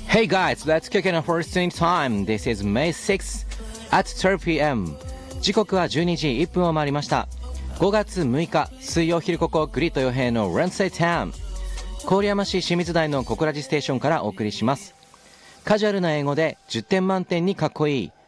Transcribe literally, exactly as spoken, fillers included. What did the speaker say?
Hey guys, let's kick in a first thing time. This is May sixth at twelve p m 時刻はじゅうにじいっぷんを回りました。ごがつむいか水曜昼ここグリッド予平の Wednesday Time、 郡山市清水台のココラジステーションからお送りします。カジュアルな英語でじゅってん満点にかっこいい